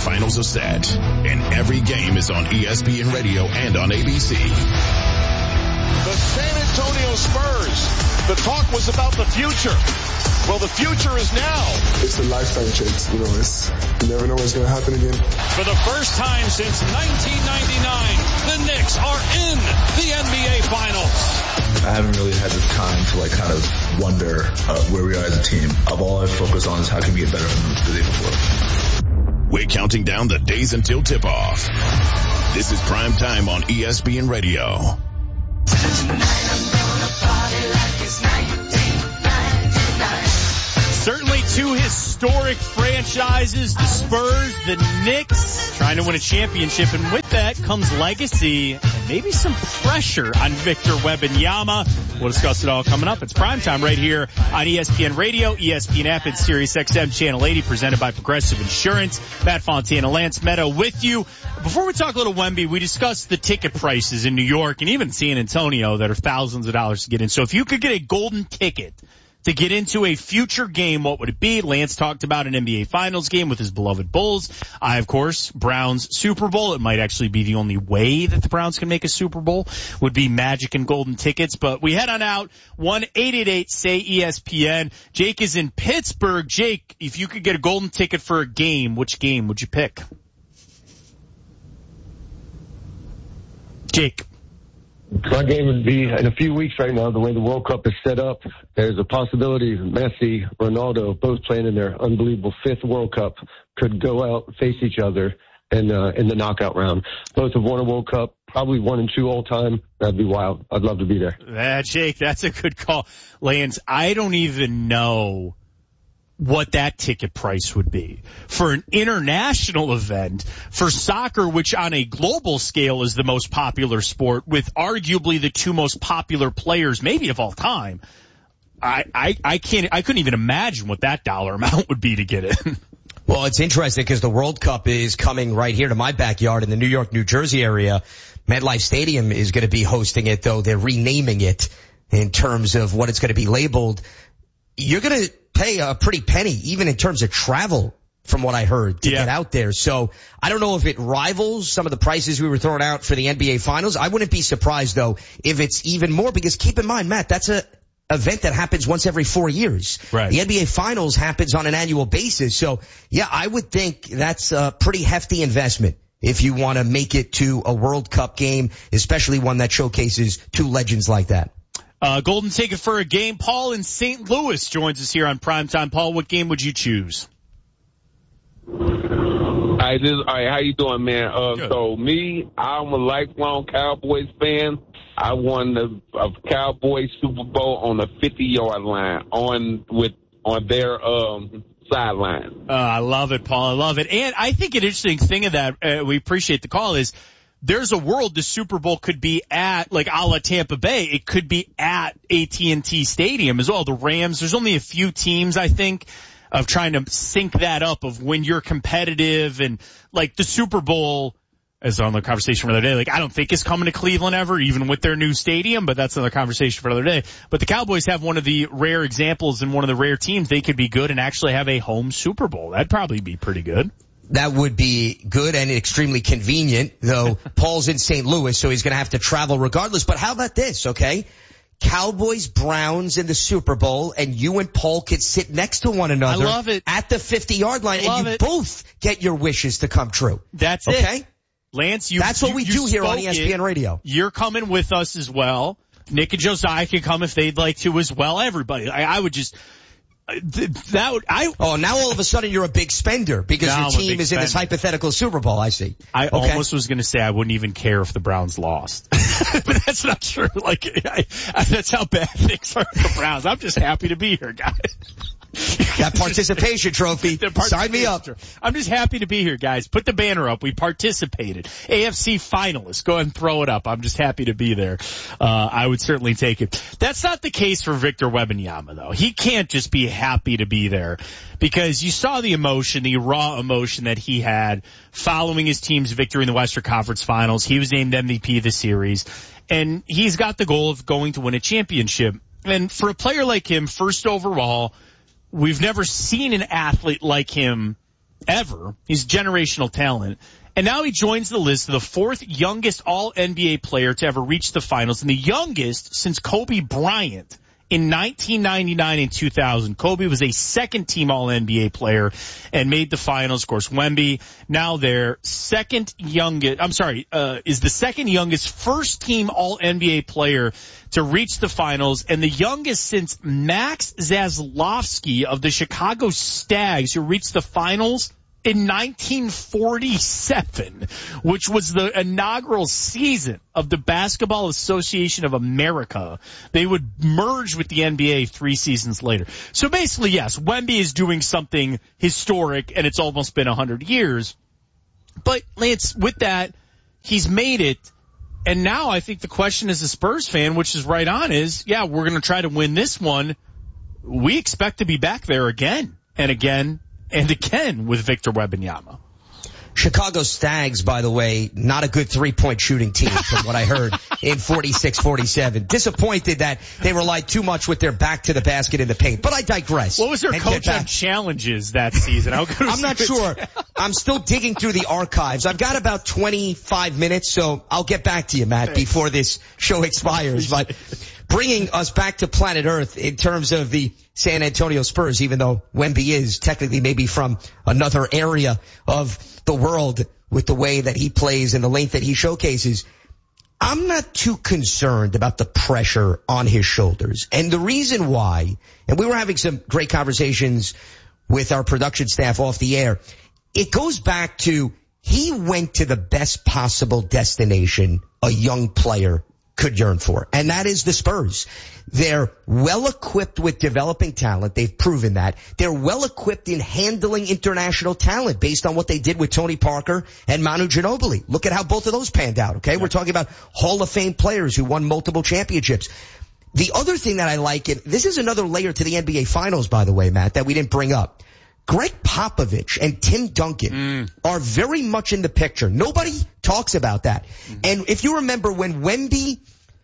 Finals are set, and every game is on ESPN Radio and on ABC. The San Antonio Spurs. The talk was about the future. Well, the future is now. It's a lifetime change. You never know what's going to happen again. For the first time since 1999, the Knicks are in the NBA Finals. I haven't really had the time to kind of wonder where we are as a team. All I focus on is how can we get better than the day before. We're counting down the days until tip-off. This is Prime Time on ESPN Radio. Certainly two historic franchises, the Spurs, the Knicks, trying to win a championship. And with that comes legacy and maybe some pressure on Victor Wembanyama. We'll discuss it all coming up. It's Primetime right here on ESPN Radio, ESPN app, and Sirius XM Channel 80, presented by Progressive Insurance. Matt Fontana, Lance Meadow with you. Before we talk a little Wemby, we discussed the ticket prices in New York and even San Antonio that are thousands of dollars to get in. So if you could get a golden ticket to get into a future game, what would it be? Lance talked about an NBA Finals game with his beloved Bulls. I, of course, Browns Super Bowl. It might actually be the only way that the Browns can make a Super Bowl would be Magic and golden tickets. But we head on out. 1-888-SAY-ESPN. Jake is in Pittsburgh. Jake, if you could get a golden ticket for a game, which game would you pick? Jake. My game would be in a few weeks right now, the way the World Cup is set up. There's a possibility Messi, Ronaldo, both playing in their unbelievable fifth World Cup, could go out and face each other in the knockout round. Both have won a World Cup, probably 1 and 2 all time. That'd be wild. I'd love to be there. Jake, that's a good call. Lance, I don't even know what that ticket price would be for an international event for soccer, which on a global scale is the most popular sport with arguably the two most popular players, maybe of all time. I couldn't even imagine what that dollar amount would be to get in. Well, it's interesting because the World Cup is coming right here to my backyard in the New York, New Jersey area. MetLife Stadium is going to be hosting it, though they're renaming it in terms of what it's going to be labeled. You're going to pay a pretty penny, even in terms of travel, from what I heard, to get out there. So I don't know if it rivals some of the prices we were throwing out for the NBA Finals. I wouldn't be surprised, though, if it's even more, because keep in mind, Matt, that's a event that happens once every 4 years. Right. The NBA Finals happens on an annual basis. So, yeah, I would think that's a pretty hefty investment if you want to make it to a World Cup game, especially one that showcases two legends like that. Golden ticket for a game. Paul in St. Louis joins us here on Primetime. Paul, what game would you choose? All right, how you doing, man? So me, I'm a lifelong Cowboys fan. I won the Cowboys Super Bowl on the 50-yard line on their sideline. I love it, Paul. I love it. And I think an interesting thing of that, we appreciate the call, is there's a world the Super Bowl could be at, like a la Tampa Bay. It could be at AT&T Stadium as well. The Rams, there's only a few teams, I think, of trying to sync that up of when you're competitive, and like the Super Bowl, as on the conversation for the other day, like I don't think it's coming to Cleveland ever, even with their new stadium, but that's another conversation for another day. But the Cowboys have one of the rare examples and one of the rare teams they could be good and actually have a home Super Bowl. That'd probably be pretty good. That would be good and extremely convenient, though Paul's in St. Louis, so he's going to have to travel regardless. But how about this, okay? Cowboys, Browns in the Super Bowl, and you and Paul could sit next to one another. I love it. At the 50-yard line, and you both get your wishes to come true. That's it. Okay? Lance, that's what we do here on ESPN Radio. You're coming with us as well. Nick and Josiah can come if they'd like to as well. Everybody. I would just... now all of a sudden you're a big spender because your team is in this hypothetical Super Bowl, I see. I almost was going to say I wouldn't even care if the Browns lost. But that's not true. Like, that's how bad things are for the Browns. I'm just happy to be here, guys. That participation trophy. Sign me up. I'm just happy to be here, guys. Put the banner up. We participated. AFC finalists. Go ahead and throw it up. I'm just happy to be there. I would certainly take it. That's not the case for Victor Wembanyama, though. He can't just be happy to be there because you saw the emotion, the raw emotion that he had following his team's victory in the Western Conference Finals. He was named MVP of the series, and he's got the goal of going to win a championship. And for a player like him, first overall, we've never seen an athlete like him ever. He's generational talent. And now he joins the list of the fourth youngest All-NBA player to ever reach the finals, and the youngest since Kobe Bryant in 1999 and 2000. Kobe was a second-team All-NBA player and made the finals. Of course, Wemby, now their is the second youngest first-team All-NBA player to reach the finals, and the youngest since Max Zaslavsky of the Chicago Stags, who reached the finals in 1947, which was the inaugural season of the Basketball Association of America. They would merge with the NBA 3 seasons later. So basically, yes, Wemby is doing something historic, and it's almost been 100 years. But, Lance, with that, he's made it. And now I think the question as a Spurs fan, which is right on, is, yeah, we're going to try to win this one. We expect to be back there again and again and again with Victor Wembanyama. Chicago Stags, by the way, not a good three-point shooting team from what I heard in 46-47. Disappointed that they relied too much with their back to the basket in the paint. But I digress. What was their coach on challenges that season? I'm not sure. I'm still digging through the archives. I've got about 25 minutes, so I'll get back to you, Matt, before this show expires. But bringing us back to planet Earth in terms of the San Antonio Spurs, even though Wemby is technically maybe from another area of the world with the way that he plays and the length that he showcases, I'm not too concerned about the pressure on his shoulders. And the reason why, and we were having some great conversations with our production staff off the air, it goes back to he went to the best possible destination a young player could yearn for, and that is the Spurs. They're well equipped with developing talent. They've proven that. They're well equipped in handling international talent based on what they did with Tony Parker and Manu Ginobili. Look at how both of those panned out, okay? Yeah. We're talking about Hall of Fame players who won multiple championships. The other thing that I like, and this is another layer to the NBA Finals, by the way, Matt, that we didn't bring up. Greg Popovich and Tim Duncan are very much in the picture. Nobody talks about that. And if you remember when Wemby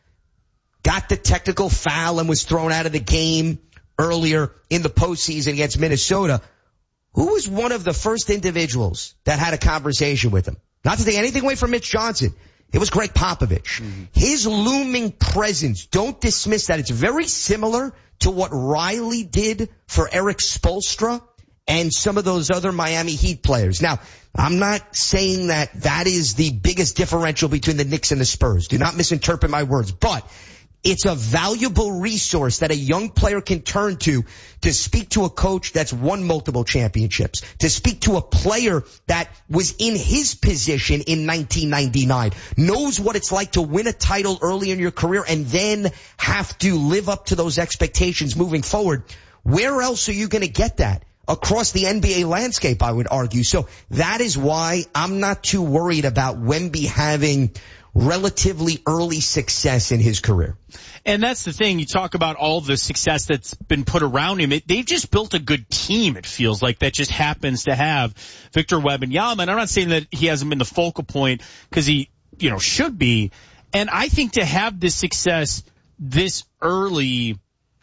got the technical foul and was thrown out of the game earlier in the postseason against Minnesota, who was one of the first individuals that had a conversation with him? Not to take anything away from Mitch Johnson. It was Greg Popovich. His looming presence, don't dismiss that. It's very similar to what Riley did for Eric Spoelstra and some of those other Miami Heat players. Now, I'm not saying that that is the biggest differential between the Knicks and the Spurs. Do not misinterpret my words. But it's a valuable resource that a young player can turn to speak to a coach that's won multiple championships, to speak to a player that was in his position in 1999, knows what it's like to win a title early in your career and then have to live up to those expectations moving forward. Where else are you going to get that? Across the NBA landscape, I would argue. So that is why I'm not too worried about Wemby having relatively early success in his career. And that's the thing. You talk about all the success that's been put around him. They've just built a good team, it feels like, that just happens to have Victor Wembanyama. And I'm not saying that he hasn't been the focal point because he, should be. And I think to have this success this early,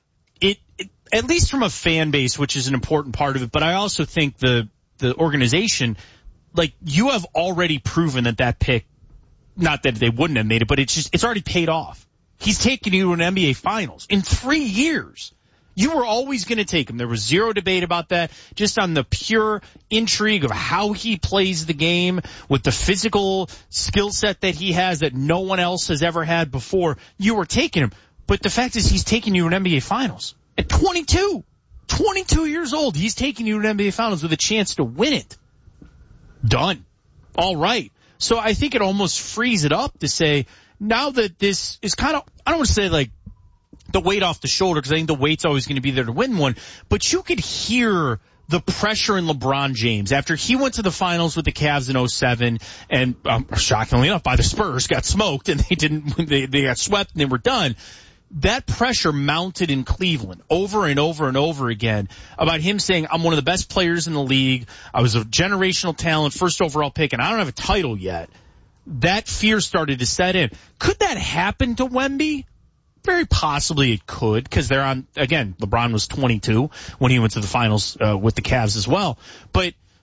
at least from a fan base, which is an important part of it, but I also think the organization, like, you have already proven that pick, not that they wouldn't have made it, but it's already paid off. He's taken you to an NBA Finals in 3 years. You were always going to take him. There was zero debate about that. Just on the pure intrigue of how he plays the game with the physical skill set that he has that no one else has ever had before, you were taking him. But the fact is he's taking you to an NBA Finals. At 22 years old, he's taking you to an NBA Finals with a chance to win it. Done. All right. So I think it almost frees it up to say, now that this is kind of, I don't want to say like the weight off the shoulder, because I think the weight's always going to be there to win one, but you could hear the pressure in LeBron James after he went to the finals with the Cavs in 2007 and shockingly enough by the Spurs, got smoked and they got swept and they were done. That pressure mounted in Cleveland over and over and over again about him saying, I'm one of the best players in the league. I was a generational talent, first overall pick, and I don't have a title yet. That fear started to set in. Could that happen to Wemby? Very possibly it could, because again, LeBron was 22 when he went to the finals with the Cavs as well. But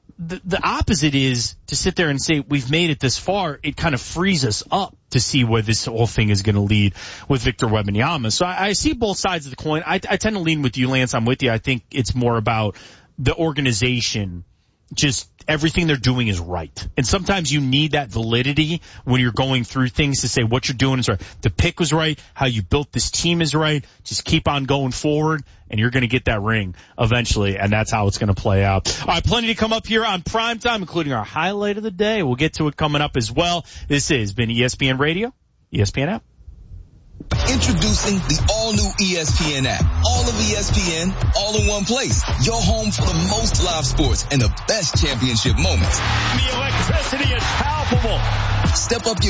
The opposite is to sit there and say, we've made it this far. It kind of frees us up to see where this whole thing is going to lead with Victor Wembanyama. So I see both sides of the coin. I tend to lean with you, Lance. I'm with you. I think it's more about the organization. Just everything they're doing is right. And sometimes you need that validity when you're going through things to say what you're doing is right. The pick was right. How you built this team is right. Just keep on going forward and you're going to get that ring eventually. And that's how it's going to play out. All right. Plenty to come up here on Primetime, including our highlight of the day. We'll get to it coming up as well. This has been ESPN Radio, ESPN app. Introducing the all-new ESPN app. All of ESPN, all in one place. Your home for the most live sports and the best championship moments. The electricity is palpable. Step up your